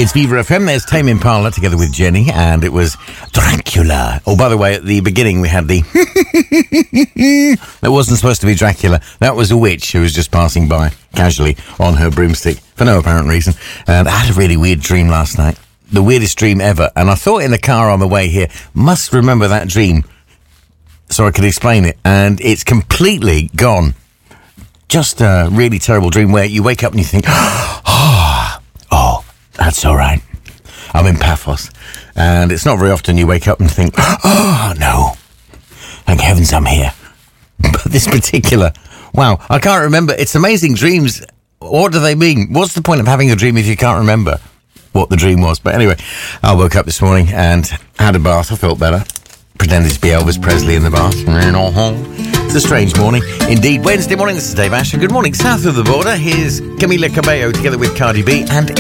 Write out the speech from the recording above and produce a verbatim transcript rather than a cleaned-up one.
It's Viva F M. There's Tame Impala together with Jenny, and it was Dracula. Oh, by the way, at the beginning we had the... That wasn't supposed to be Dracula. That was a witch who was just passing by casually on her broomstick for no apparent reason. And I had a really weird dream last night. The weirdest dream ever. And I thought in the car on the way here, must remember that dream so I could explain it. And it's completely gone. Just a really terrible dream where you wake up and you think, oh, oh, that's all right. I'm in Paphos. And it's not very often you wake up and think, oh, no. Thank heavens I'm here. But this particular, wow, I can't remember. It's amazing dreams. What do they mean? What's the point of having a dream if you can't remember what the dream was? But anyway, I woke up this morning and had a bath. I felt better. Pretended to be Elvis Presley in the bath. It's a strange morning. Indeed, Wednesday morning, this is Dave Asher. Good morning. South of the border, here's Camila Cabello together with Cardi B and